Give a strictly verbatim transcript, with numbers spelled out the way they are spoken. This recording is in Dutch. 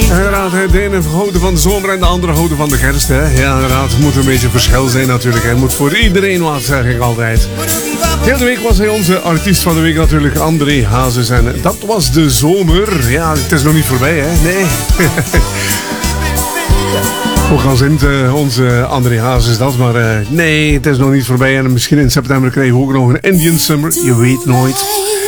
Inderdaad, de ene houden van de zomer en de andere houden van de kerst. Hè. Ja, inderdaad, het moet een beetje verschil zijn natuurlijk. Het moet voor iedereen wat, zeg ik altijd. Heel de week was hij onze artiest van de week natuurlijk, André Hazes. En dat was de zomer. Ja, het is nog niet voorbij, hè? Nee. Ook al zingt uh, onze André Hazes dat, maar uh, nee, het is nog niet voorbij. En misschien in september krijgen we ook nog een Indian Summer. Je weet nooit.